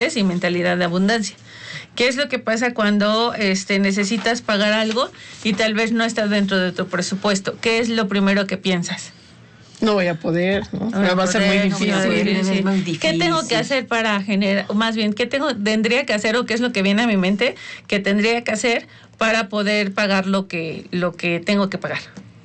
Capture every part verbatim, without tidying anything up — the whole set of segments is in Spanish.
escasez y mentalidad de abundancia. ¿Qué es lo que pasa cuando este, necesitas pagar algo y tal vez no estás dentro de tu presupuesto? ¿Qué es lo primero que piensas? No voy a poder, ¿no? No va a ser muy difícil. No, es muy difícil. ¿Qué tengo que hacer para generar, o más bien, qué tengo, tendría que hacer o qué es lo que viene a mi mente que tendría que hacer para poder pagar lo que, lo que tengo que pagar?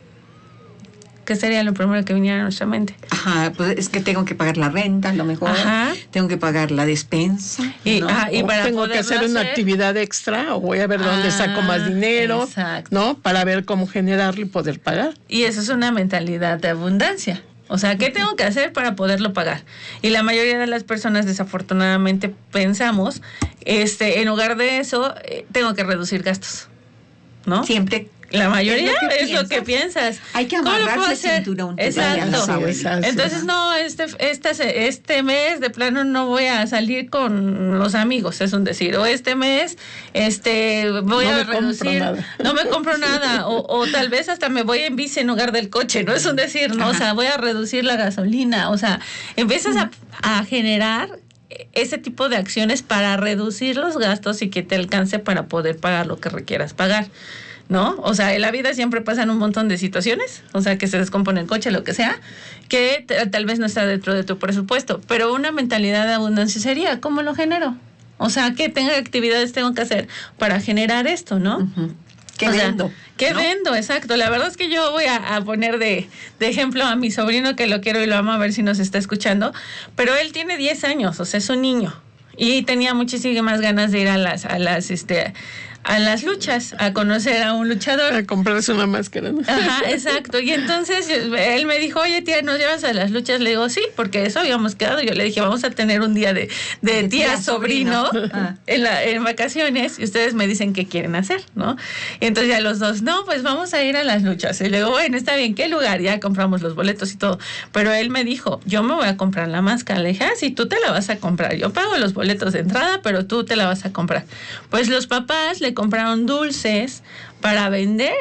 ¿Qué sería lo primero que viniera a nuestra mente? Ajá, pues es que tengo que pagar la renta, a lo mejor. Ajá. Tengo que pagar la despensa. Y, ¿no? ajá, y para tengo que hacer, hacer una actividad extra o voy a ver ah, dónde saco más dinero, exacto. ¿no? Para ver cómo generarlo y poder pagar. Y eso es una mentalidad de abundancia. O sea, ¿qué tengo que hacer para poderlo pagar? Y la mayoría de las personas desafortunadamente pensamos, este, en lugar de eso, eh, tengo que reducir gastos, ¿no? Siempre. La mayoría es lo que, es lo que piensas. Hay que amarrarse el cinturón. Exacto. Sí, entonces, no, este, este, este mes de plano no voy a salir con los amigos, es un decir. O este mes este voy no a reducir, no me compro nada. O, o tal vez hasta me voy en bici en lugar del coche, no es un decir, ¿no? Ajá. O sea, voy a reducir la gasolina. O sea, empiezas a, a generar ese tipo de acciones para reducir los gastos y que te alcance para poder pagar lo que requieras pagar, ¿no? O sea, en la vida siempre pasan un montón de situaciones, o sea, que se descompone el coche, lo que sea, que t- tal vez no está dentro de tu presupuesto, pero una mentalidad de abundancia sería, ¿cómo lo genero? O sea, ¿qué tenga actividades tengo que hacer para generar esto, no? Uh-huh. ¿Qué o vendo? Sea, ¿Qué ¿no? vendo? Exacto. La verdad es que yo voy a, a poner de, de ejemplo a mi sobrino, que lo quiero y lo amo, a ver si nos está escuchando, pero él tiene diez años, o sea, es un niño, y tenía muchísimas ganas de ir a las, a las, este... a las luchas, a conocer a un luchador. A comprarse una máscara, ¿no? Ajá, exacto. Y entonces él me dijo, oye, tía, ¿nos llevas a las luchas? Le digo, sí, porque eso habíamos quedado. Yo le dije, vamos a tener un día de, de, de tía, tía sobrino, sobrino. Ah. en, la, en vacaciones, y ustedes me dicen qué quieren hacer, ¿no? Y entonces ya los dos, no, pues vamos a ir a las luchas. Y le digo, bueno, está bien, ¿qué lugar? Ya compramos los boletos y todo. Pero él me dijo, yo me voy a comprar la máscara. Le dije, ah, sí, tú te la vas a comprar. Yo pago los boletos de entrada, pero tú te la vas a comprar. Pues los papás le compraron dulces para vender.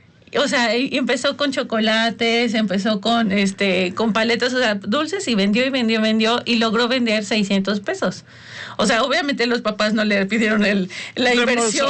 O sea, empezó con chocolates, empezó con este con paletas, o sea, dulces, y vendió y vendió y vendió y logró vender seiscientos pesos. O sea, obviamente los papás no le pidieron el, la inversión,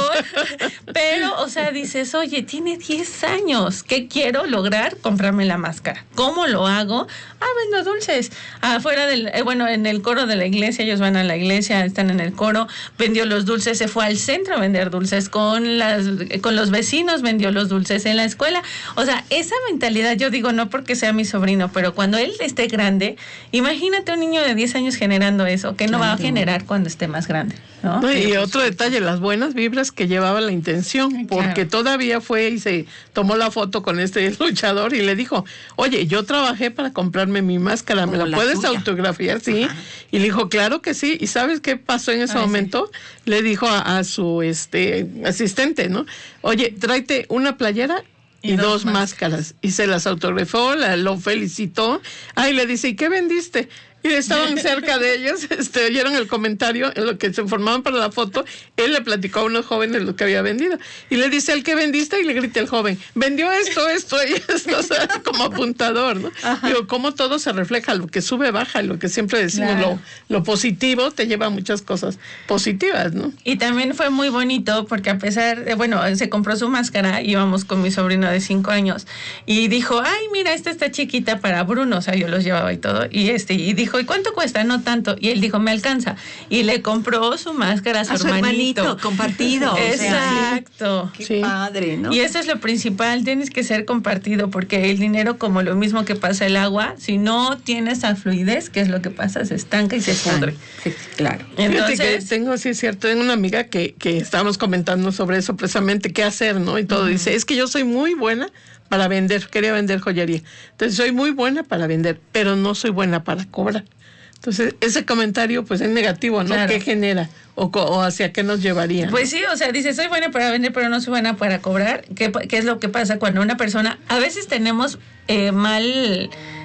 pero, o sea, dices, oye, tiene diez años, ¿qué quiero lograr? Comprarme la máscara. ¿Cómo lo hago? Ah, vendo dulces. Afuera del, eh, bueno, en el coro de la iglesia, ellos van a la iglesia, están en el coro, vendió los dulces, se fue al centro a vender dulces, con las, con los vecinos vendió los dulces en la escuela. O sea, esa mentalidad, yo digo, no porque sea mi sobrino, pero cuando él esté grande, imagínate un niño de diez años generando eso, que no claro. va a generar cuando esté más grande, ¿no? No, y pues, otro detalle, las buenas vibras que llevaba la intención, claro. porque todavía fue y se tomó la foto con este luchador y le dijo, oye, yo trabajé para comprarme mi máscara, ¿me la, la puedes tuya. autografiar? Sí. Ajá. Y le dijo, claro que sí. ¿Y sabes qué pasó en ese Ay, momento? Sí. Le dijo a, a su este asistente, ¿no? Oye, tráete una playera y, y dos, dos máscaras. máscaras. Y se las autografó, la, lo felicitó. Ay, le dice, ¿y qué vendiste? Y estaban cerca de ellos, este, oyeron el comentario en lo que se formaban para la foto. Él le platicó a unos jóvenes lo que había vendido. Y le dice, ¿el qué vendiste? Y le grita el joven, vendió esto, esto y esto, o sea, como apuntador, ¿no? Ajá. Digo, cómo todo se refleja, lo que sube, baja, lo que siempre decimos, claro. lo, lo positivo te lleva a muchas cosas positivas, ¿no? Y también fue muy bonito porque a pesar de, bueno, se compró su máscara, íbamos con mi sobrino de cinco años, y dijo, ay, mira, esta está chiquita para Bruno, o sea, yo los llevaba y todo, y este, y dijo, ¿y cuánto cuesta? No tanto. Y él dijo, me alcanza. Y le compró su máscara a su, a su hermanito. hermanito. Compartido. Exacto. O sea, sí. Qué sí. padre, ¿no? Y eso es lo principal, tienes que ser compartido, porque el dinero, como lo mismo que pasa el agua, si no tienes esa fluidez, ¿qué es lo que pasa? Se estanca y se pudre. Sí, claro. Entonces, fíjate que tengo, sí es cierto, tengo una amiga que, que estábamos comentando sobre eso precisamente, qué hacer, ¿no? Y todo. Uh-huh. Dice, es que yo soy muy buena para vender, quería vender joyería. Entonces, soy muy buena para vender, pero no soy buena para cobrar. Entonces, ese comentario, pues, es negativo, ¿no? Claro. ¿Qué genera? O, o hacia qué nos llevaría. Pues sí, o sea, dice, soy buena para vender, pero no soy buena para cobrar. ¿Qué, qué es lo que pasa cuando una persona, a veces tenemos eh, mal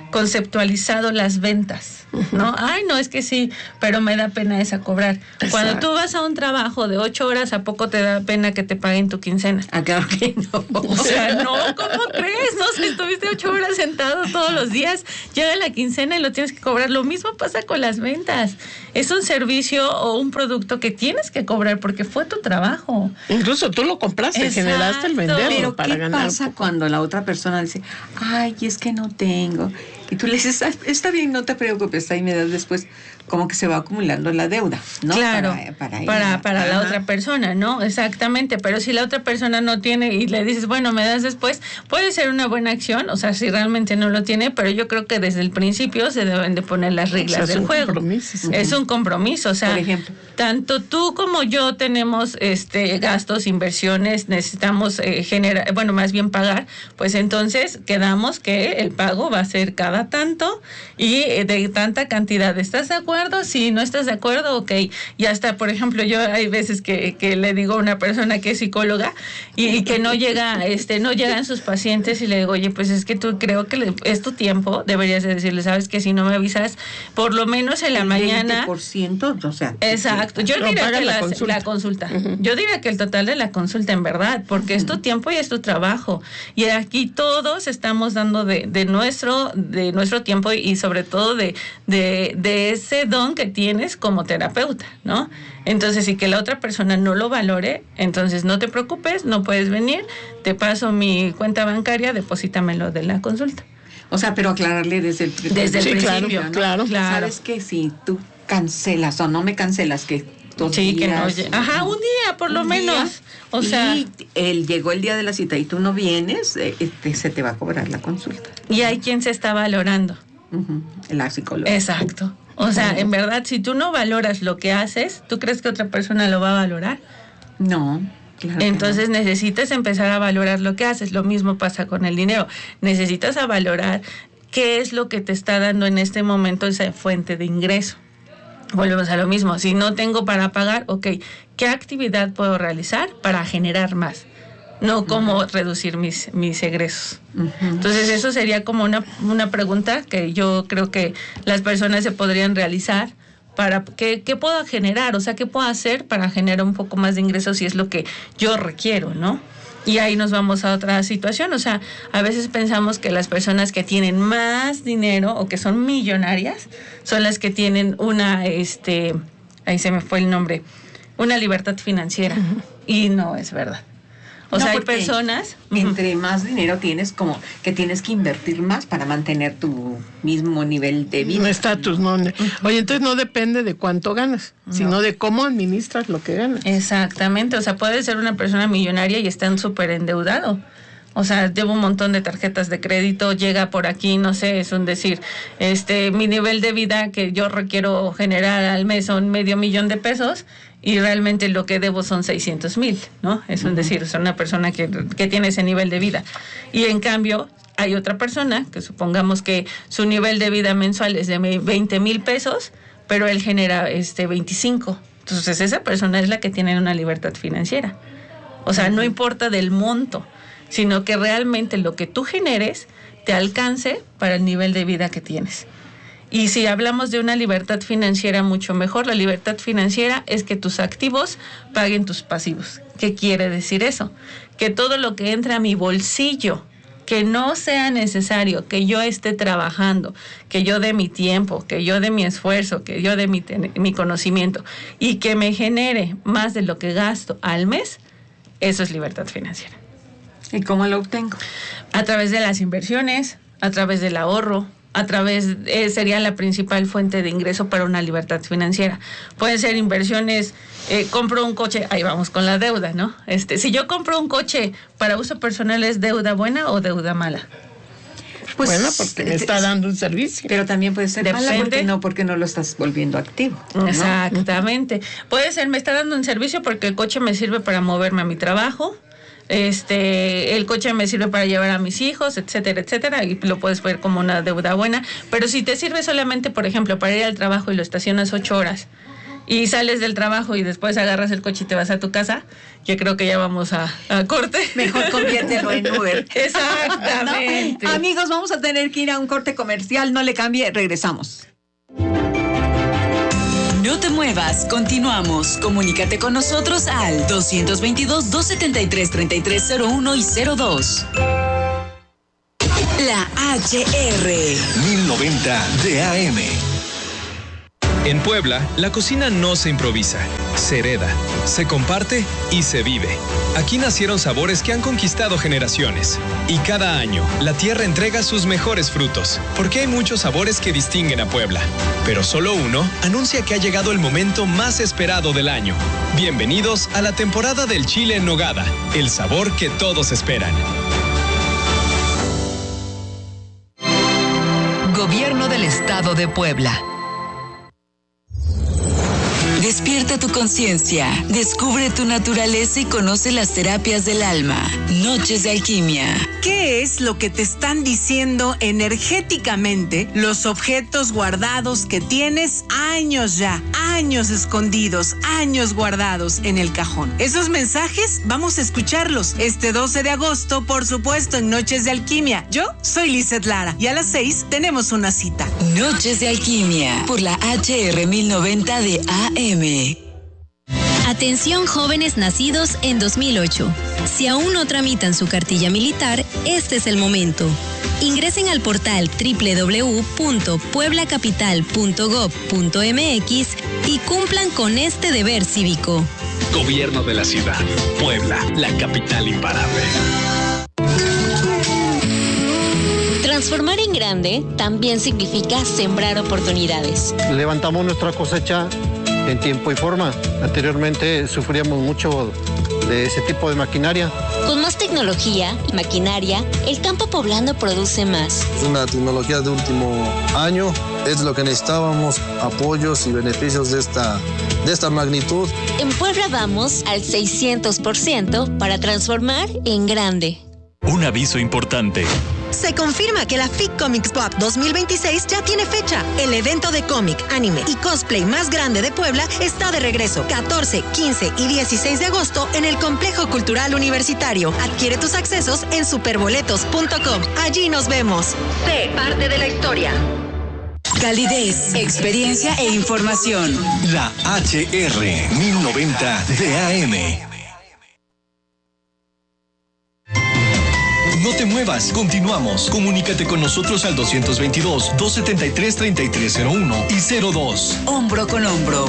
conceptualizado las ventas, ¿no? Ay, no, es que sí, pero me da pena esa cobrar. Exacto. Cuando tú vas a un trabajo de ocho horas, ¿a poco te da pena que te paguen tu quincena? Ah, claro que no. O sea, no, ¿cómo crees? No, si estuviste ocho horas sentado todos los días, llega la quincena y lo tienes que cobrar. Lo mismo pasa con las ventas. Es un servicio o un producto que tienes que cobrar porque fue tu trabajo. Incluso tú lo compraste, exacto, generaste el venderlo. Pero para ¿qué ganar pasa cuando la otra persona dice, ay, es que no tengo? Y tú le dices, está bien, no te preocupes, ahí me das después, como que se va acumulando la deuda, ¿no? Claro, para, para, para, para la otra persona, ¿no? Exactamente, pero si la otra persona no tiene y le dices, bueno, me das después, puede ser una buena acción, o sea, si realmente no lo tiene, pero yo creo que desde el principio se deben de poner las reglas, o sea, del juego. Compromiso. Es un compromiso, o sea, por ejemplo, tanto tú como yo tenemos este gastos, inversiones, necesitamos eh, generar, bueno, más bien pagar, pues entonces quedamos que el pago va a ser cada tanto y de tanta cantidad. ¿Estás de acuerdo? Si no estás de acuerdo, ok. Y hasta, por ejemplo, yo hay veces que, que le digo a una persona que es psicóloga y, y que no llega, este, no llegan sus pacientes y le digo, oye, pues es que tú creo que le, es tu tiempo, deberías de decirle, sabes que si no me avisas, por lo menos en la mañana. veinte por ciento, o sea. Exacto. Yo diría que la las, consulta. la consulta. Uh-huh. Yo diría que el total de la consulta, en verdad, porque uh-huh. es tu tiempo y es tu trabajo. Y aquí todos estamos dando de, de nuestro, de nuestro tiempo y sobre todo de, de, de ese don que tienes como terapeuta, ¿no? Entonces, si que la otra persona no lo valore, entonces no te preocupes, no puedes venir, te paso mi cuenta bancaria, deposítamelo de la consulta. O sea, pero aclararle desde el, desde el sí, principio, claro, ¿no? Claro, claro. Sabes que si tú cancelas o no me cancelas, que dos sí, días, que no, ajá, un día por lo menos. Día, o y sea, él llegó el día de la cita y tú no vienes, eh, este, se te va a cobrar la consulta. Y hay quien se está valorando. Uh-huh. La psicóloga. Exacto. O sea, en verdad, si tú no valoras lo que haces, ¿tú crees que otra persona lo va a valorar? No. Claro. Entonces no. necesitas empezar a valorar lo que haces. Lo mismo pasa con el dinero. Necesitas a valorar qué es lo que te está dando en este momento esa fuente de ingreso. Volvemos a lo mismo. Si no tengo para pagar, ok, ¿qué actividad puedo realizar para generar más? No cómo uh-huh. reducir mis, mis egresos. Uh-huh. Entonces eso sería como una, una pregunta que yo creo que las personas se podrían realizar para ¿qué, qué puedo generar? O sea, ¿qué puedo hacer para generar un poco más de ingresos si es lo que yo requiero, ¿no? Y ahí nos vamos a otra situación. O sea, a veces pensamos que las personas que tienen más dinero o que son millonarias son las que tienen una, este, ahí se me fue el nombre, una libertad financiera. Uh-huh. Y no es verdad. O no, sea, hay personas... Entre uh-huh. más dinero tienes, como que tienes que invertir más para mantener tu mismo nivel de vida. Un estatus, ¿no? Uh-huh. Oye, entonces no depende de cuánto ganas, no. sino de cómo administras lo que ganas. Exactamente, o sea, puede ser una persona millonaria y está súper endeudado. O sea, llevo un montón de tarjetas de crédito, llega por aquí, no sé, es un decir, este, mi nivel de vida que yo requiero generar al mes son medio millón de pesos y realmente lo que debo son seiscientos mil, ¿no? Es un decir, o sea, una persona que, que tiene ese nivel de vida. Y en cambio, hay otra persona que supongamos que su nivel de vida mensual es de veinte mil pesos, pero él genera este veinticinco. Entonces, esa persona es la que tiene una libertad financiera. O sea, no importa del monto, sino que realmente lo que tú generes te alcance para el nivel de vida que tienes. Y si hablamos de una libertad financiera mucho mejor, la libertad financiera es que tus activos paguen tus pasivos. ¿Qué quiere decir eso? Que todo lo que entra a mi bolsillo, que no sea necesario que yo esté trabajando, que yo dé mi tiempo, que yo dé mi esfuerzo, que yo dé mi, mi conocimiento y que me genere más de lo que gasto al mes, eso es libertad financiera. ¿Y cómo lo obtengo? A través de las inversiones, a través del ahorro, a través, eh, sería la principal fuente de ingreso para una libertad financiera. Pueden ser inversiones, eh, compro un coche, ahí vamos con la deuda, ¿no? Este, si yo compro un coche para uso personal, ¿es deuda buena o deuda mala? Pues, bueno, porque me está dando un servicio. Pero también puede ser Depende. mala porque no, porque no lo estás volviendo activo, ¿no? Exactamente. Puede ser, me está dando un servicio porque el coche me sirve para moverme a mi trabajo, este, el coche me sirve para llevar a mis hijos, etcétera, etcétera, y lo puedes ver como una deuda buena. Pero si te sirve solamente, por ejemplo, para ir al trabajo y lo estacionas ocho horas y sales del trabajo y después agarras el coche y te vas a tu casa, yo creo que ya vamos a, a corte. Mejor conviértelo en Uber. Exactamente. ¿No? Amigos, vamos a tener que ir a un corte comercial, no le cambie, regresamos. No te muevas, continuamos. Comunícate con nosotros al dos veintidós, doscientos setenta y tres, treinta y tres cero uno y cero dos. La H R mil noventa de A M. En Puebla, la cocina no se improvisa, se hereda, se comparte y se vive. Aquí nacieron sabores que han conquistado generaciones. Y cada año, la tierra entrega sus mejores frutos, porque hay muchos sabores que distinguen a Puebla. Pero solo uno anuncia que ha llegado el momento más esperado del año. Bienvenidos a la temporada del chile en nogada, el sabor que todos esperan. Gobierno del Estado de Puebla. Despierta tu conciencia, descubre tu naturaleza y conoce las terapias del alma. Noches de Alquimia. ¿Qué es lo que te están diciendo energéticamente los objetos guardados que tienes años ya, años escondidos, años guardados en el cajón? Esos mensajes vamos a escucharlos este doce de agosto, por supuesto, en Noches de Alquimia. Yo soy Lizeth Lara y a las seis tenemos una cita. Noches de Alquimia por la H R mil noventa de A M. Atención jóvenes nacidos en dos mil ocho. Si aún no tramitan su cartilla militar, este es el momento. Ingresen al portal doble u doble u doble u punto puebla capital punto gob punto m x y cumplan con este deber cívico. Gobierno de la ciudad. Puebla, la capital imparable. Transformar en grande también significa sembrar oportunidades. Levantamos nuestra cosecha en tiempo y forma. Anteriormente sufríamos mucho de ese tipo de maquinaria. Con más tecnología y maquinaria, el campo poblano produce más. Es una tecnología de último año, es lo que necesitábamos, apoyos y beneficios de esta, de esta magnitud. En Puebla vamos al seiscientos por ciento para transformar en grande. Un aviso importante. Se confirma que la F I C Comics Pop dos mil veintiséis ya tiene fecha. El evento de cómic, anime y cosplay más grande de Puebla está de regreso. catorce, quince y dieciséis de agosto en el Complejo Cultural Universitario. Adquiere tus accesos en superboletos punto com. Allí nos vemos. Sé parte de la historia. Calidez, experiencia e información. La H R mil noventa de A M. No te muevas, continuamos. Comunícate con nosotros al dos veintidós, doscientos setenta y tres, treinta y tres cero uno y cero dos. Hombro con hombro.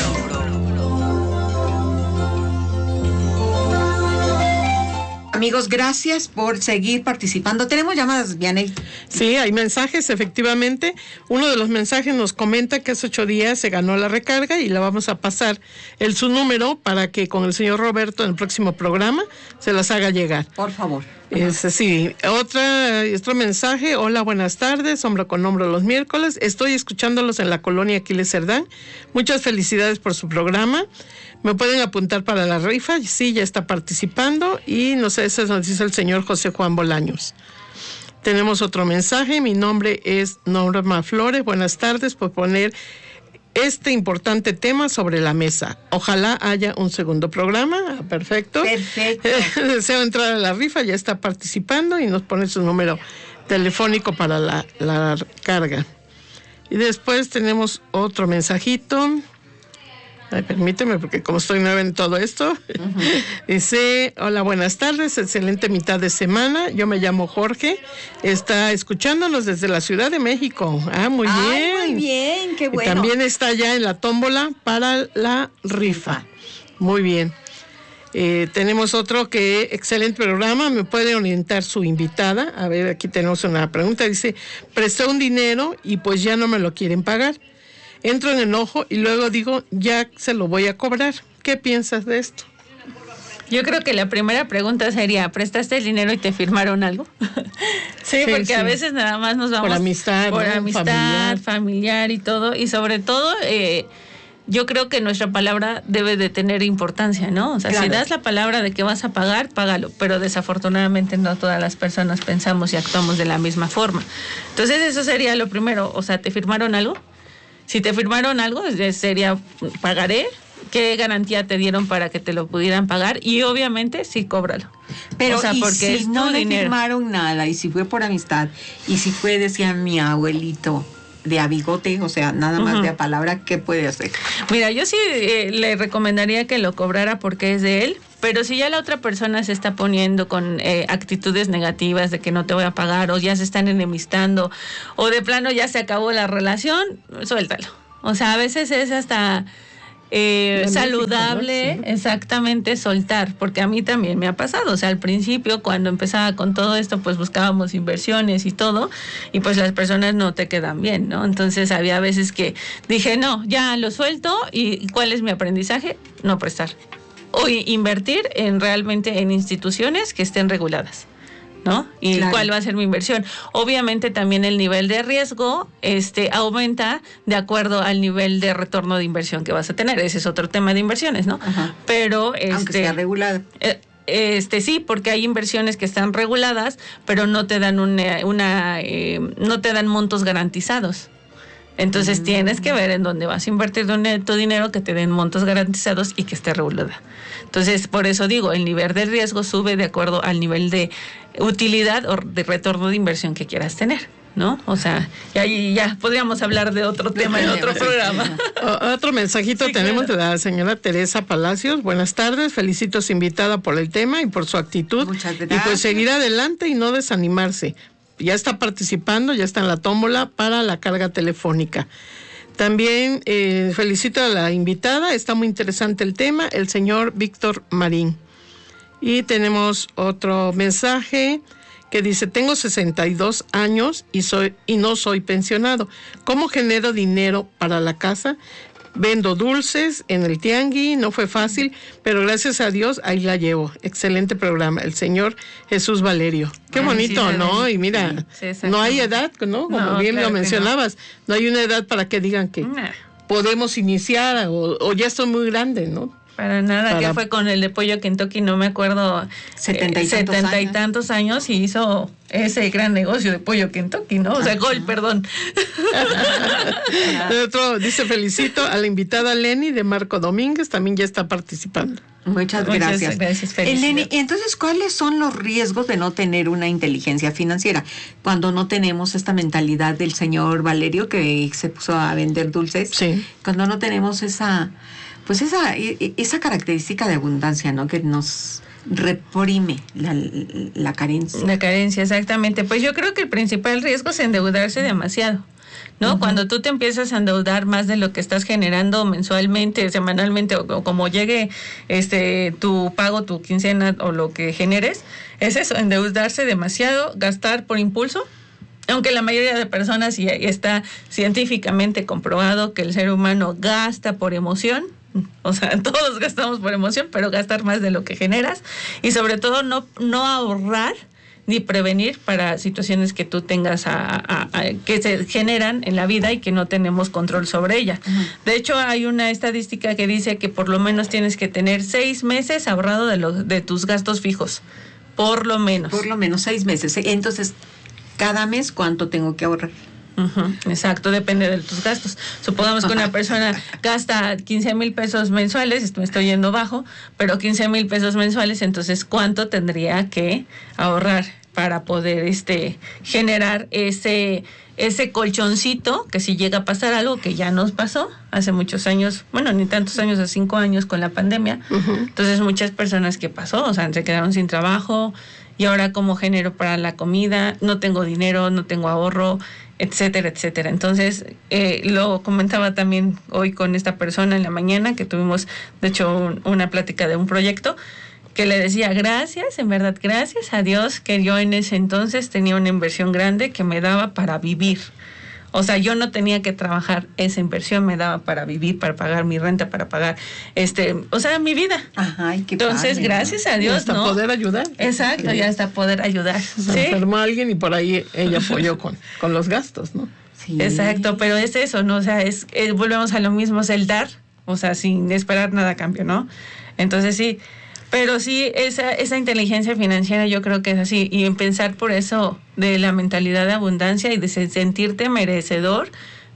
Amigos, gracias por seguir participando. ¿Tenemos llamadas, Vianey? Sí, hay mensajes, efectivamente. Uno de los mensajes nos comenta que hace ocho días se ganó la recarga y la vamos a pasar el su número para que con el señor Roberto en el próximo programa se las haga llegar. Por favor. Es, sí, otra, otro mensaje. Hola, buenas tardes, hombro con hombro los miércoles. Estoy escuchándolos en la colonia Aquiles Cerdán. Muchas felicidades por su programa. ¿Me pueden apuntar para la rifa? Sí, ya está participando. Y no sé, eso nos dice el señor José Juan Bolaños. Tenemos otro mensaje. Mi nombre es Norma Flores. Buenas tardes, por poner este importante tema sobre la mesa. Ojalá haya un segundo programa. Perfecto. Perfecto. Deseo entrar a la rifa, ya está participando y nos pone su número telefónico para la, la carga. Y después tenemos otro mensajito. Ay, permíteme, porque como estoy nueva en todo esto, uh-huh. Dice, hola, buenas tardes, excelente mitad de semana, yo me llamo Jorge, está escuchándonos desde la Ciudad de México. Ah, muy Ay, bien. muy bien, qué bueno. Y también está ya en la tómbola para la rifa. Muy bien. Eh, tenemos otro que, excelente programa, me puede orientar su invitada. A ver, aquí tenemos una pregunta, dice, presté un dinero y pues ya no me lo quieren pagar. Entro en enojo y luego digo, ya se lo voy a cobrar. ¿Qué piensas de esto? Yo creo que la primera pregunta sería, ¿prestaste el dinero y te firmaron algo? sí, sí, porque sí. A veces nada más nos vamos... Por amistad. Por ¿no? amistad, familiar. familiar y todo. Y sobre todo, eh, yo creo que nuestra palabra debe de tener importancia, ¿no? O sea, claro. Si das la palabra de que vas a pagar, págalo. Pero desafortunadamente no todas las personas pensamos y actuamos de la misma forma. Entonces eso sería lo primero. O sea, ¿te firmaron algo? Si te firmaron algo, sería pagaré. ¿Qué garantía te dieron para que te lo pudieran pagar? Y obviamente sí, cóbralo. Pero o sea, ¿y porque si es no tu le dinero? firmaron nada, y si fue por amistad, y si fue, decía mi abuelito, de a bigote, o sea, nada más uh-huh. de a palabra, ¿qué puede hacer? Mira, yo sí eh, le recomendaría que lo cobrara porque es de él, pero si ya la otra persona se está poniendo con eh, actitudes negativas de que no te voy a pagar, o ya se están enemistando, o de plano ya se acabó la relación, suéltalo. O sea, a veces es hasta... Eh, saludable, ¿no? Sí. Exactamente, soltar, porque a mí también me ha pasado, o sea, al principio cuando empezaba con todo esto, pues buscábamos inversiones y todo, y pues las personas no te quedan bien, ¿no? Entonces había veces que dije, no, ya lo suelto, y ¿cuál es mi aprendizaje? No prestar, o invertir en realmente en instituciones que estén reguladas, ¿no? Y claro. ¿Cuál va a ser mi inversión? Obviamente también el nivel de riesgo este aumenta de acuerdo al nivel de retorno de inversión que vas a tener. Ese es otro tema de inversiones, ¿no? Ajá. Pero este, aunque sea regulado. Eh, Este sí, porque hay inversiones que están reguladas, pero no te dan una, una eh, no te dan montos garantizados. Entonces mm. tienes que ver en dónde vas a invertir tu dinero, que te den montos garantizados y que esté regulada. Entonces, por eso digo, el nivel de riesgo sube de acuerdo al nivel de utilidad o de retorno de inversión que quieras tener, ¿no? O sea, y ahí ya podríamos hablar de otro tema en otro programa. O, otro mensajito sí, tenemos claro. de la señora Teresa Palacios. Buenas tardes, felicito a su invitada por el tema y por su actitud. Muchas gracias. Y pues seguir adelante y no desanimarse. Ya está participando, ya está en la tómbola para la carga telefónica. También eh, felicito a la invitada, está muy interesante el tema, el señor Víctor Marín. Y tenemos otro mensaje que dice, tengo sesenta y dos años y, soy, y no soy pensionado. ¿Cómo genero dinero para la casa? Vendo dulces en el tianguis, no fue fácil, pero gracias a Dios ahí la llevo. Excelente programa, el señor Jesús Valerio. Qué Ay, bonito, sí, ¿no? Y mira, sí, sí, no hay edad, ¿no? Como no, bien claro lo mencionabas, no. no hay una edad para que digan que no. podemos iniciar o, o ya estoy muy grande, ¿no? Para nada, Para... que fue con el de Pollo Kentucky, no me acuerdo, setenta y, eh, tantos, setenta años. y tantos años y hizo ese gran negocio de Pollo Kentucky, ¿no? O sea, Ajá. Gol, perdón. Otro dice, felicito a la invitada Lenny de Marco Domínguez, también ya está participando. Muchas gracias. Muchas gracias, Lenny, entonces, ¿cuáles son los riesgos de no tener una inteligencia financiera? Cuando no tenemos esta mentalidad del señor Valerio que se puso a vender dulces, sí. Cuando no tenemos esa... Pues esa, esa característica de abundancia, ¿no? Que nos reprime la, la carencia. La carencia, exactamente. Pues yo creo que el principal riesgo es endeudarse demasiado, ¿no? Uh-huh. Cuando tú te empiezas a endeudar más de lo que estás generando mensualmente, semanalmente, o, o como llegue este tu pago, tu quincena o lo que generes, es eso, endeudarse demasiado, gastar por impulso. Aunque la mayoría de personas, y está científicamente comprobado que el ser humano gasta por emoción, o sea, todos gastamos por emoción, pero gastar más de lo que generas, y sobre todo no, no ahorrar ni prevenir para situaciones que tú tengas a, a, a, que se generan en la vida y que no tenemos control sobre ella. Uh-huh. De hecho, hay una estadística que dice que por lo menos tienes que tener seis meses ahorrado de, los, de tus gastos fijos, por lo menos. Por lo menos seis meses. Entonces, cada mes, ¿cuánto tengo que ahorrar? Uh-huh, exacto, depende de tus gastos. Supongamos que una persona gasta quince mil pesos mensuales, me estoy yendo bajo, pero quince mil pesos mensuales, entonces ¿cuánto tendría que ahorrar para poder este generar ese ese colchoncito que si llega a pasar algo que ya nos pasó hace muchos años, bueno, ni tantos años, hace cinco años con la pandemia? Uh-huh. Entonces muchas personas que pasó, o sea, se quedaron sin trabajo, y ahora cómo genero para la comida, no tengo dinero, no tengo ahorro, etcétera, etcétera. Entonces, eh, lo comentaba también hoy con esta persona en la mañana, que tuvimos, de hecho, un, una plática de un proyecto, que le decía, gracias, en verdad, gracias a Dios, que yo en ese entonces tenía una inversión grande que me daba para vivir. O sea, yo no tenía que trabajar, esa inversión me daba para vivir, para pagar mi renta, para pagar, este, o sea, mi vida. Ajá, qué Entonces, padre, gracias a Dios, y hasta ¿no? poder ayudar. Exacto, sí. Ya hasta poder ayudar. Se ¿sí? enfermó alguien y por ahí ella apoyó con, con los gastos, ¿no? Sí. Exacto, pero es eso, ¿no? O sea, es, es volvemos a lo mismo, es el dar, o sea, sin esperar nada a cambio, ¿no? Entonces, sí. Pero sí, esa, esa inteligencia financiera yo creo que es así, y en pensar por eso de la mentalidad de abundancia y de sentirte merecedor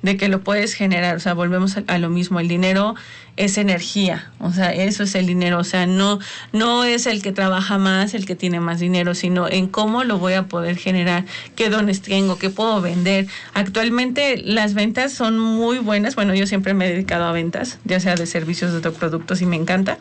de que lo puedes generar. O sea, volvemos a, a lo mismo, el dinero es energía, o sea, eso es el dinero, o sea, no, no es el que trabaja más, el que tiene más dinero, sino en cómo lo voy a poder generar, qué dones tengo, qué puedo vender. Actualmente las ventas son muy buenas, bueno, yo siempre me he dedicado a ventas, ya sea de servicios o de productos y me encanta,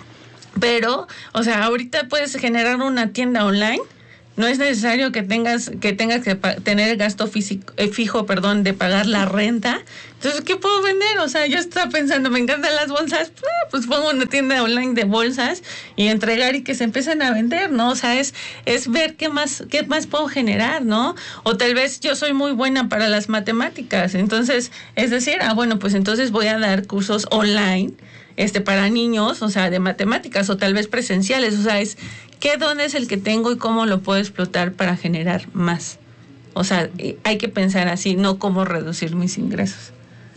pero, o sea, ahorita puedes generar una tienda online. No es necesario que tengas que tengas que pa- tener el gasto físico, eh, fijo, perdón, de pagar la renta. Entonces, ¿qué puedo vender? O sea, yo estaba pensando, me encantan las bolsas, pues pongo una tienda online de bolsas y entregar y que se empiecen a vender, ¿no? O sea, es es ver qué más qué más puedo generar, ¿no? O tal vez yo soy muy buena para las matemáticas, entonces, es decir, ah, bueno, pues entonces voy a dar cursos online este para niños, o sea, de matemáticas o tal vez presenciales, o sea, es qué don es el que tengo y cómo lo puedo explotar para generar más. O sea, hay que pensar así, no cómo reducir mis ingresos.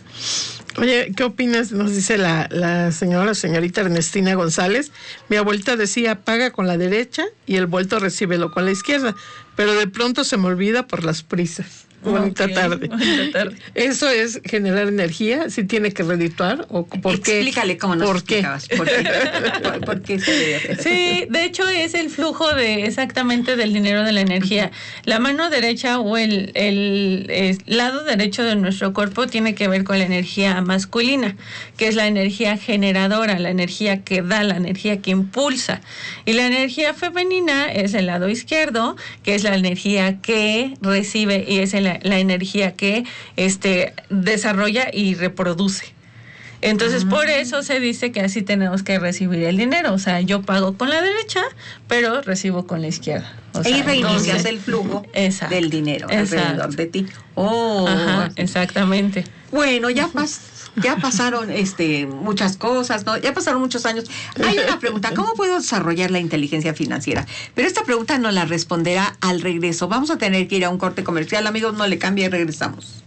Oye, ¿qué opinas? Nos dice la, la señora, señorita Ernestina González. Mi abuelita decía, paga con la derecha y el vuelto recíbelo con la izquierda, pero de pronto se me olvida por las prisas. Bonita okay, tarde. Bonita tarde. ¿Eso es generar energía? ¿Sí tiene que redituar? ¿O por qué? Explícale cómo nos ¿Por explicabas. ¿Por qué? ¿Por, por qué se debe hacer? Sí, de hecho es el flujo de exactamente del dinero de la energía. La mano derecha o el, el, el lado derecho de nuestro cuerpo tiene que ver con la energía masculina, que es la energía generadora, la energía que da, la energía que impulsa. Y la energía femenina es el lado izquierdo, que es la energía que recibe y es el La, la energía que este desarrolla y reproduce. Entonces, uh-huh. por eso se dice que así tenemos que recibir el dinero. O sea, yo pago con la derecha, pero recibo con la izquierda. O sea, y reinicias el flujo exacto, del dinero exacto. alrededor de ti. Oh, ajá, exactamente. Bueno, ya pas, ya pasaron este muchas cosas, ¿no? Ya pasaron muchos años. Hay una pregunta, ¿cómo puedo desarrollar la inteligencia financiera? Pero esta pregunta nos la responderá al regreso. Vamos a tener que ir a un corte comercial, amigos, no le cambie y regresamos.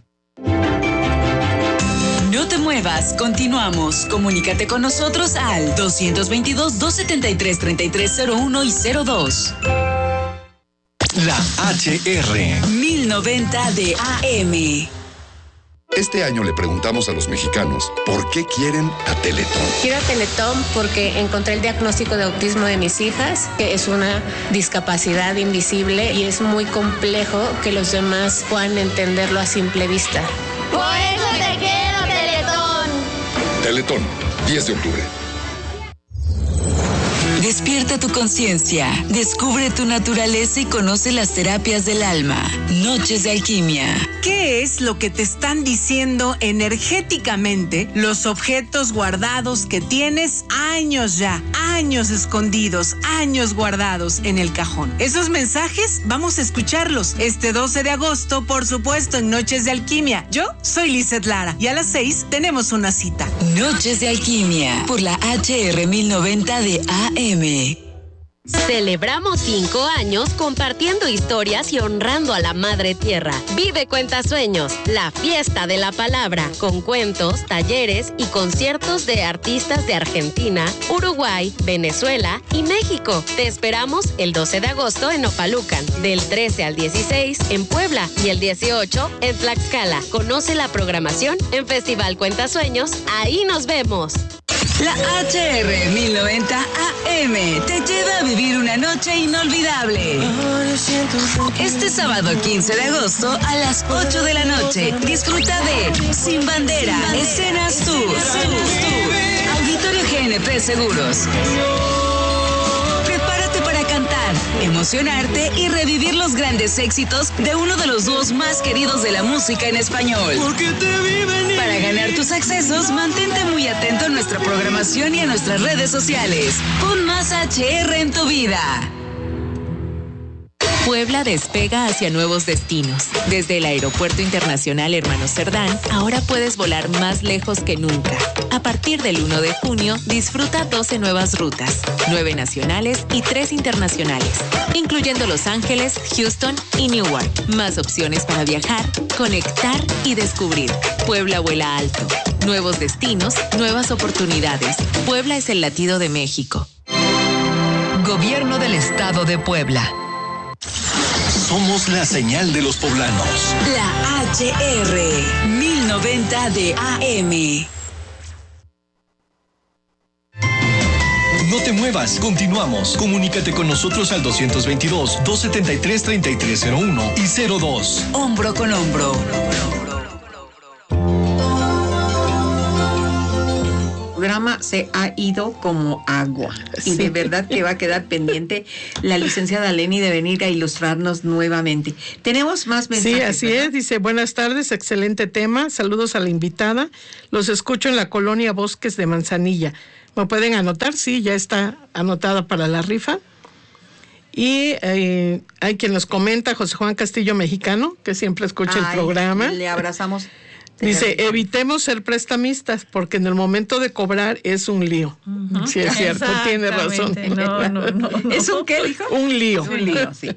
No te muevas, continuamos. Comunícate con nosotros al dos veintidós, dos setenta y tres, treinta y tres cero uno y cero dos. La H R mil noventa de A M. Este año le preguntamos a los mexicanos por qué quieren a Teletón. Quiero a Teletón porque encontré el diagnóstico de autismo de mis hijas, que es una discapacidad invisible y es muy complejo que los demás puedan entenderlo a simple vista. Por eso te quiero, Teletón. Teletón, diez de octubre. Despierta tu conciencia, descubre tu naturaleza y conoce las terapias del alma. Noches de Alquimia. ¿Qué es lo que te están diciendo energéticamente los objetos guardados que tienes años ya, años escondidos, años guardados en el cajón? Esos mensajes vamos a escucharlos este doce de agosto, por supuesto, en Noches de Alquimia. Yo soy Lizeth Lara y a las seis tenemos una cita. Noches de Alquimia por la H R mil noventa de A M. Celebramos cinco años compartiendo historias y honrando a la Madre Tierra. Vive Cuentasueños, la fiesta de la palabra, con cuentos, talleres y conciertos de artistas de Argentina, Uruguay, Venezuela y México. Te esperamos el doce de agosto en Opalucan, del trece al dieciséis en Puebla y el dieciocho en Tlaxcala. Conoce la programación en Festival Cuentasueños. Ahí nos vemos. La H R mil noventa A M te lleva a vivir una noche inolvidable. Este sábado quince de agosto a las ocho de la noche, disfruta de Sin Bandera, Escenas Tour, Auditorio G N P Seguros. Prepárate para cantar, emocionarte y revivir los grandes éxitos de uno de los dúos más queridos de la música en español. Para ganar tus accesos, mantente muy atento a nuestra programación y a nuestras redes sociales. Pon más H R en tu vida. Puebla despega hacia nuevos destinos. Desde el Aeropuerto Internacional Hermanos Cerdán, ahora puedes volar más lejos que nunca. A partir del uno de junio, disfruta doce nuevas rutas, nueve nacionales y tres internacionales, incluyendo Los Ángeles, Houston y Newark. Más opciones para viajar, conectar y descubrir. Puebla vuela alto. Nuevos destinos, nuevas oportunidades. Puebla es el latido de México. Gobierno del Estado de Puebla. Somos la señal de los poblanos. La H R mil noventa de A M. No te muevas, continuamos. Comunícate con nosotros al doscientos veintidós, doscientos setenta y tres, treinta y tres cero uno y cero dos. Hombro con hombro. El programa se ha ido como agua y de verdad que va a quedar pendiente la licenciada Leni de venir a ilustrarnos nuevamente. Tenemos más mensajes. Sí, así ¿verdad? Es. Dice, buenas tardes, excelente tema. Saludos a la invitada. Los escucho en la colonia Bosques de Manzanilla. ¿Me pueden anotar? Sí, ya está anotada para la rifa. Y eh, hay quien nos comenta, José Juan Castillo Mexicano, que siempre escucha Ay, el programa. Le abrazamos. Dice, evitemos ser prestamistas porque en el momento de cobrar es un lío. Uh-huh. Sí, es cierto, tiene razón. No, no, no, no. ¿Es un qué, dijo? Un lío. Es un lío, sí.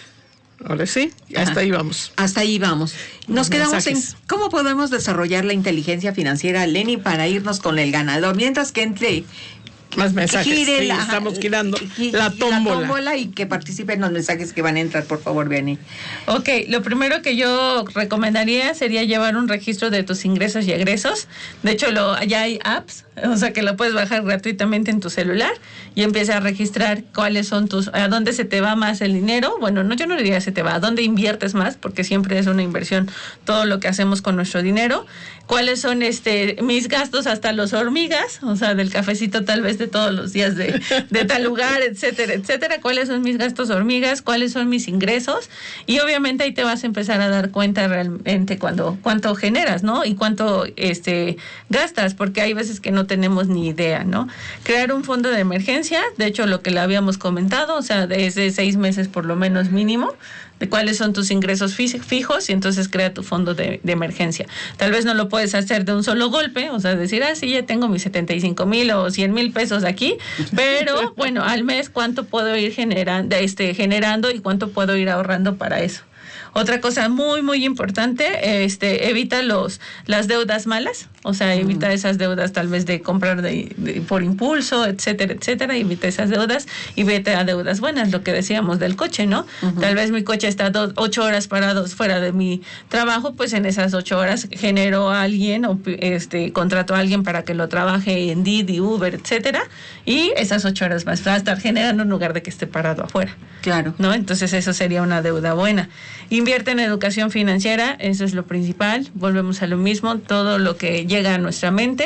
Ahora sí, Ajá. hasta ahí vamos. Hasta ahí vamos. Nos Los quedamos mensajes. en cómo podemos desarrollar la inteligencia financiera, Leni, para irnos con el ganador. Mientras que entre... Más mensajes, gire sí, la, estamos girando y, la tómbola. La tómbola y que participen en los mensajes que van a entrar, por favor, Beni. Ok, lo primero que yo recomendaría sería llevar un registro de tus ingresos y egresos. De hecho, lo, ya hay apps, o sea que lo puedes bajar gratuitamente en tu celular y empieza a registrar cuáles son tus, a dónde se te va más el dinero. Bueno, no, yo no diría se te va, a dónde inviertes más, porque siempre es una inversión todo lo que hacemos con nuestro dinero. Cuáles son este mis gastos hasta los hormigas, o sea, del cafecito tal vez de todos los días de, de tal lugar, etcétera, etcétera. Cuáles son mis gastos hormigas, cuáles son mis ingresos. Y obviamente ahí te vas a empezar a dar cuenta realmente cuando, cuánto generas, ¿no? Y cuánto este gastas, porque hay veces que no tenemos ni idea, ¿no? Crear un fondo de emergencia, de hecho lo que le habíamos comentado, o sea, desde seis meses por lo menos mínimo, de cuáles son tus ingresos fijos y entonces crea tu fondo de, de emergencia. Tal vez no lo puedes hacer de un solo golpe, o sea, decir, ah, sí, ya tengo mis setenta y cinco mil o cien mil pesos aquí, pero bueno, al mes cuánto puedo ir generando, este, generando y cuánto puedo ir ahorrando para eso. Otra cosa muy, muy importante, este, evita los las deudas malas, o sea, evita esas deudas tal vez de comprar de, de, por impulso, etcétera, etcétera, evita esas deudas y vete a deudas buenas, lo que decíamos del coche, ¿no? Uh-huh. Tal vez mi coche está do, ocho horas parados fuera de mi trabajo, pues en esas ocho horas genero a alguien o este, contrato a alguien para que lo trabaje en Didi, Uber, etcétera, y esas ocho horas más va a estar generando en lugar de que esté parado afuera. Claro. ¿No? Entonces eso sería una deuda buena. Invierte en educación financiera, eso es lo principal. Volvemos a lo mismo, todo lo que llega a nuestra mente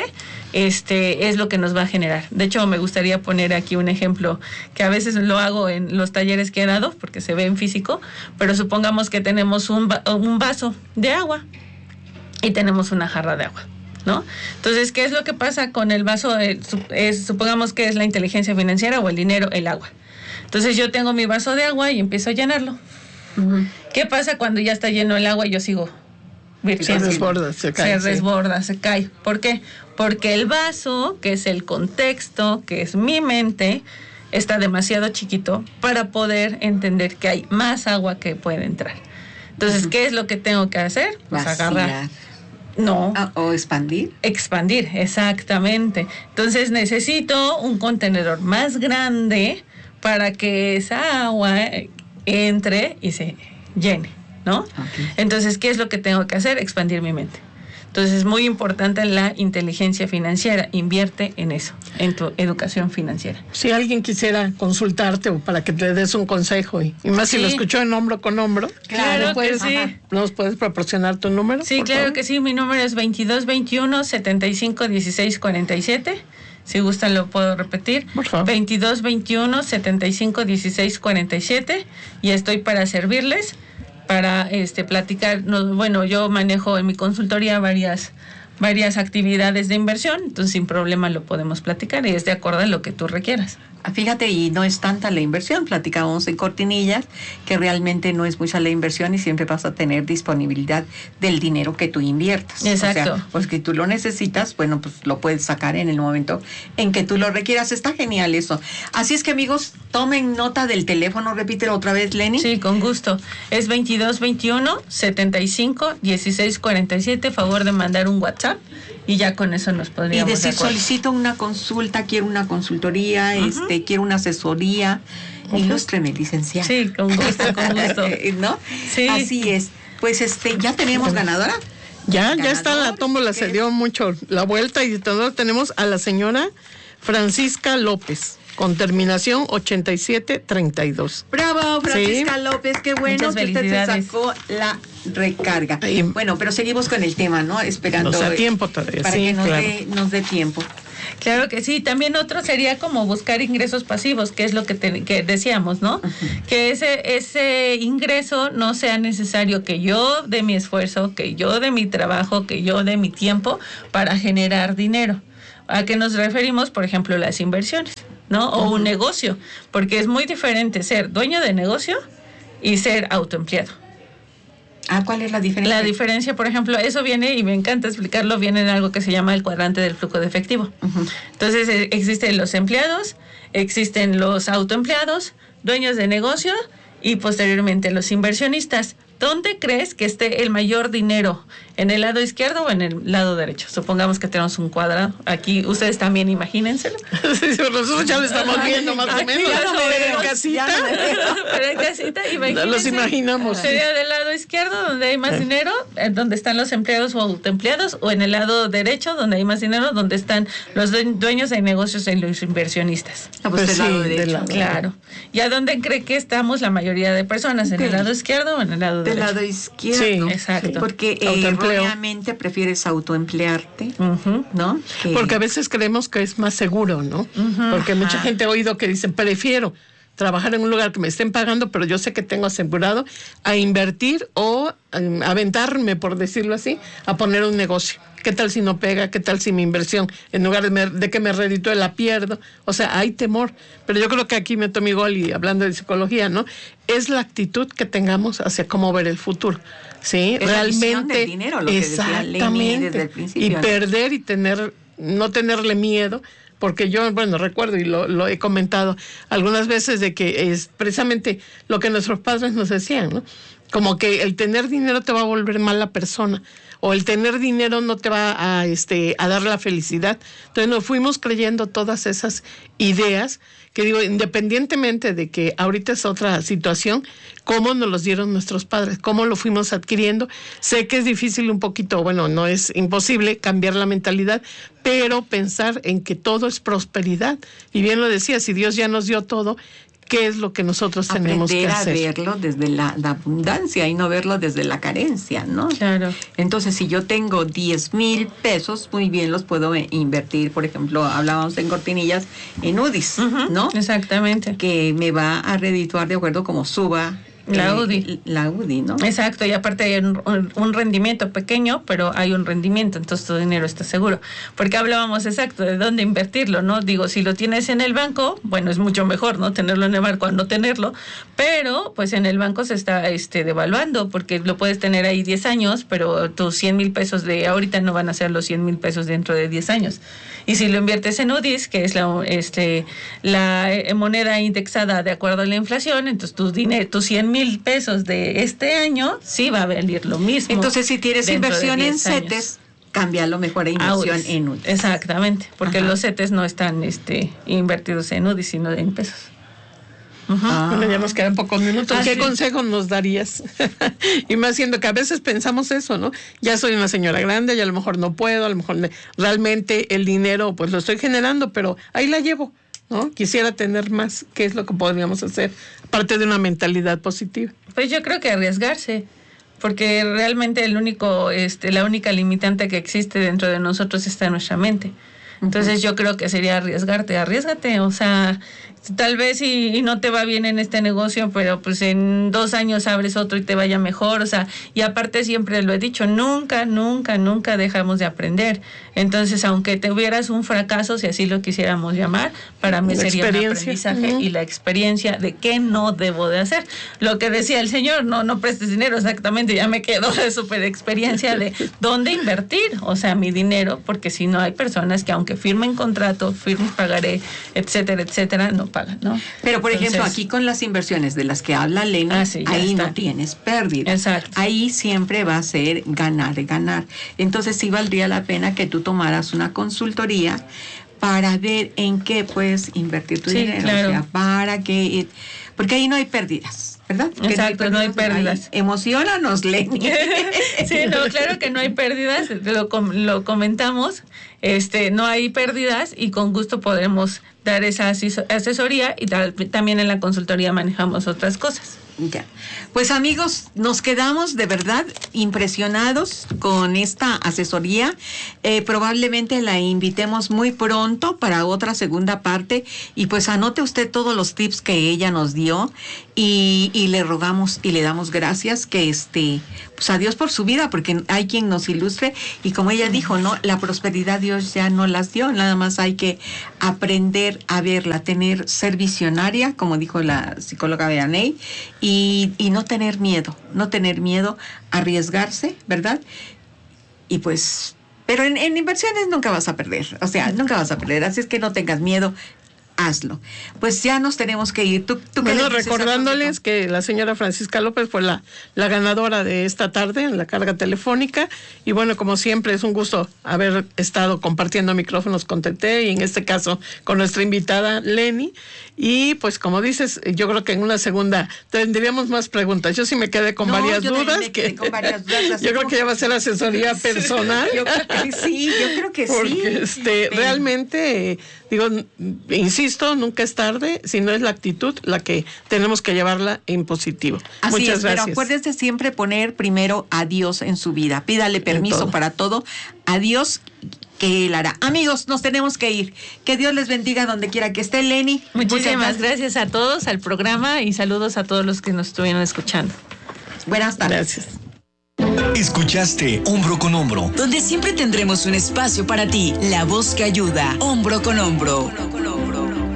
este es lo que nos va a generar. De hecho, me gustaría poner aquí un ejemplo que a veces lo hago en los talleres que he dado, porque se ve en físico, pero supongamos que tenemos un, va- un vaso de agua y tenemos una jarra de agua, ¿no? Entonces, ¿qué es lo que pasa con el vaso? Eh, es, supongamos que es la inteligencia financiera o el dinero, el agua. Entonces, yo tengo mi vaso de agua y empiezo a llenarlo. Uh-huh. ¿Qué pasa cuando ya está lleno el agua y yo sigo virtiendo? Se desborda, se cae. Se desborda, sí. se cae. ¿Por qué? Porque el vaso, que es el contexto, que es mi mente, está demasiado chiquito para poder entender que hay más agua que puede entrar. Entonces, uh-huh. ¿qué es lo que tengo que hacer? Pues Vaciar. agarrar. No. Ah, ¿o expandir? Expandir, exactamente. Entonces, necesito un contenedor más grande para que esa agua entre y se llene, ¿no? Okay. Entonces, ¿qué es lo que tengo que hacer? Expandir mi mente. Entonces, es muy importante la inteligencia financiera. Invierte en eso, en tu educación financiera. Si alguien quisiera consultarte o para que te des un consejo, y, y más sí. si lo escuchó en hombro con hombro, claro puedes, que sí. Ajá. ¿Nos puedes proporcionar tu número? Sí, claro favor? que sí. Mi número es veintidós veintiuno setenta y cinco dieciséis cuarenta y siete. Si gustan lo puedo repetir. Por favor. veintidós veintiuno setenta y cinco dieciséis cuarenta y siete y estoy para servirles, para este platicar. No, bueno, yo manejo en mi consultoría varias varias actividades de inversión, entonces sin problema lo podemos platicar y es de acuerdo a lo que tú requieras. Fíjate, y no es tanta la inversión, platicábamos en cortinillas, que realmente no es mucha la inversión y siempre vas a tener disponibilidad del dinero que tú inviertas. Exacto. O sea, pues que tú lo necesitas, bueno, pues lo puedes sacar en el momento en que tú lo requieras. Está genial eso. Así es que, amigos, tomen nota del teléfono, repítelo otra vez, Leni. Sí, con gusto. Es veintidós veintiuno setenta y cinco dieciséis cuarenta y siete, favor de mandar un WhatsApp. Y ya con eso nos podríamos... Y decir, solicito una consulta, quiero una consultoría, uh-huh. este, quiero una asesoría. Uh-huh. Ilústreme, licenciada. Sí, con gusto, con gusto. ¿No? Sí. Así es. Pues este, ¿ya tenemos ganadora? Ya, ya está la tómbola, se dio mucho la vuelta y entonces tenemos a la señora Francisca López, con terminación ochenta y siete treinta y dos. Bravo, Francisca Sí. López, qué bueno Muchas que usted se felicidades. sacó la recarga. Ahí. Bueno, pero seguimos con el tema, ¿no? Esperando. O sea, eh, tiempo todavía, Para sí, que nos, claro. dé, nos dé tiempo. Claro que sí, también otro sería como buscar ingresos pasivos, que es lo que, te- que decíamos, ¿no? Uh-huh. Que ese, ese ingreso no sea necesario que yo de mi esfuerzo, que yo de mi trabajo, que yo de mi tiempo para generar dinero. ¿A qué nos referimos? Por ejemplo, las inversiones, ¿no? O uh-huh. un negocio, porque es muy diferente ser dueño de negocio y ser autoempleado. Ah, ¿cuál es la diferencia? La diferencia, por ejemplo, eso viene, y me encanta explicarlo, viene en algo que se llama el cuadrante del flujo de efectivo. Uh-huh. Entonces, eh, existen los empleados, existen los autoempleados, dueños de negocio y posteriormente los inversionistas. ¿Dónde crees que esté el mayor dinero? ¿En el lado izquierdo o en el lado derecho? Supongamos que tenemos un cuadrado. Aquí, ustedes también imagínenselo. Sí, nosotros ya lo estamos viendo más o menos. Ya no Pero en casita. Pero en casita, imagínense. Los imaginamos. Sería del lado izquierdo, donde hay más dinero, donde están los empleados o autoempleados, o en el lado derecho, donde hay más dinero, donde están los dueños de negocios y los inversionistas. Ah, pues, pues del lado sí, derecho. Lado. Claro. ¿Y a dónde cree que estamos la mayoría de personas? ¿En okay. el lado izquierdo o en el lado del derecho? Del lado izquierdo. Sí, exacto. Porque eh, erróneamente prefieres autoemplearte, uh-huh. ¿no? Que... Porque a veces creemos que es más seguro, ¿no? Uh-huh. Porque mucha Ajá. gente ha oído que dicen, prefiero trabajar en un lugar que me estén pagando, pero yo sé que tengo asegurado, a invertir o um, aventarme, por decirlo así, a poner un negocio. ¿Qué tal si no pega? ¿Qué tal si mi inversión, en lugar de, me, de que me reditúe, la pierdo? O sea, hay temor. Pero yo creo que aquí meto mi gol, y hablando de psicología, ¿no? Es la actitud que tengamos hacia cómo ver el futuro. Sí, es realmente. Del dinero, lo exactamente. Que decía Lenny desde el principio, y ¿no? perder y tener, no tenerle miedo. Porque yo, bueno, recuerdo y lo, lo he comentado algunas veces de que es precisamente lo que nuestros padres nos decían, ¿no? Como que el tener dinero te va a volver mala persona, o el tener dinero no te va a, este, a dar la felicidad. Entonces nos fuimos creyendo todas esas ideas que, digo, independientemente de que ahorita es otra situación, cómo nos los dieron nuestros padres, cómo lo fuimos adquiriendo. Sé que es difícil un poquito, bueno, no es imposible cambiar la mentalidad, pero pensar en que todo es prosperidad. Y bien lo decía, si Dios ya nos dio todo, ¿qué es lo que nosotros tenemos Aprender que hacer? A verlo desde la, la abundancia y no verlo desde la carencia, ¿no? Claro. Entonces, si yo tengo diez mil pesos, muy bien los puedo invertir. Por ejemplo, hablábamos en cortinillas, en U D I S, uh-huh, ¿no? Exactamente. Que me va a redituar de acuerdo como suba. La eh, U D I. La U D I, ¿no? Exacto, y aparte hay un, un rendimiento pequeño, pero hay un rendimiento, entonces tu dinero está seguro. Porque hablábamos exacto de dónde invertirlo, ¿no? Digo, si lo tienes en el banco, bueno, es mucho mejor, ¿no? Tenerlo en el banco a no tenerlo, pero pues en el banco se está este, devaluando, porque lo puedes tener ahí diez años, pero tus cien mil pesos de ahorita no van a ser los cien mil pesos dentro de diez años. Y si lo inviertes en U D I S, que es la, este, la moneda indexada de acuerdo a la inflación, entonces tus dinero, tus cien mil pesos de este año sí va a valer lo mismo. Entonces, si tienes inversión en CETES, cámbialo mejor a inversión a en U D I S. Exactamente, porque Ajá. los CETES no están este, invertidos en U D I S, sino en pesos. Uh-huh. Ah. Bueno, ya nos quedan pocos minutos. Ah, ¿Qué sí. consejo nos darías? Y más siendo que a veces pensamos eso, ¿no? Ya soy una señora grande y a lo mejor no puedo, a lo mejor realmente el dinero pues lo estoy generando, pero ahí la llevo, ¿no? Quisiera tener más. ¿Qué es lo que podríamos hacer? Aparte de una mentalidad positiva. Pues yo creo que arriesgarse, porque realmente el único, este, la única limitante que existe dentro de nosotros está en nuestra mente. Entonces yo creo que sería arriesgarte, arriesgate, o sea, tal vez y, y no te va bien en este negocio, pero pues en dos años abres otro y te vaya mejor, o sea, y aparte siempre lo he dicho, nunca, nunca, nunca dejamos de aprender. Entonces, aunque tuvieras un fracaso, si así lo quisiéramos llamar, para mí sería un aprendizaje uh-huh. y la experiencia de qué no debo de hacer. Lo que decía el señor, no, no prestes dinero, exactamente, ya me quedó la super experiencia de dónde invertir, o sea, mi dinero, porque si no hay personas que aunque firmen contrato, firmen pagaré, etcétera, etcétera, no pagan, ¿no? Pero, por Entonces, ejemplo, aquí con las inversiones de las que habla Lenny, ah, sí, ahí está. no tienes pérdida. Exacto. Ahí siempre va a ser ganar, ganar. Entonces, sí valdría la pena que tú tomaras una consultoría para ver en qué puedes invertir tu sí, dinero. Claro. O sea, para que, porque ahí no hay pérdidas, ¿verdad? Exacto, no hay pérdidas. Emociónanos, Lenny. Sí, no, claro que no hay pérdidas, lo, lo comentamos, este, no hay pérdidas y con gusto podemos dar esa asesoría y tal, también en la consultoría manejamos otras cosas. Ya. Pues amigos, nos quedamos de verdad impresionados con esta asesoría. Eh, probablemente la invitemos muy pronto para otra segunda parte y pues anote usted todos los tips que ella nos dio y, y le rogamos y le damos gracias que este, pues a Dios por su vida, porque hay quien nos ilustre y como ella dijo, no, la prosperidad Dios ya no las dio, nada más hay que aprender a verla, tener, ser visionaria, como dijo la psicóloga Beaney, y, y no tener miedo, no tener miedo a arriesgarse, ¿verdad? Y pues, pero en, en inversiones nunca vas a perder, o sea, nunca vas a perder, así es que no tengas miedo, hazlo. Pues ya nos tenemos que ir. ¿Tú, tú bueno, recordándoles que la señora Francisca López fue la, la ganadora de esta tarde en la carga telefónica y bueno, como siempre es un gusto haber estado compartiendo micrófonos con Tete y en este caso con nuestra invitada Lenny y pues como dices, yo creo que en una segunda tendríamos más preguntas. Yo sí me quedé con no, varias yo dudas. Me quedé que con varias dudas yo creo que ya va a ser asesoría personal. Yo creo que sí, yo creo que porque, sí. Porque este, sí. realmente, digo, insisto, nunca es tarde, sino es la actitud la que tenemos que llevarla en positivo. Así Muchas es, gracias. Pero acuérdese siempre poner primero a Dios en su vida. Pídale permiso todo. para todo. A Dios que Él hará. Amigos, nos tenemos que ir. Que Dios les bendiga donde quiera que esté, Lenny. Muchísimas gracias a todos, al programa y saludos a todos los que nos estuvieron escuchando. Buenas tardes. Gracias. Escuchaste Hombro con Hombro, donde siempre tendremos un espacio para ti, la voz que ayuda, hombro con hombro.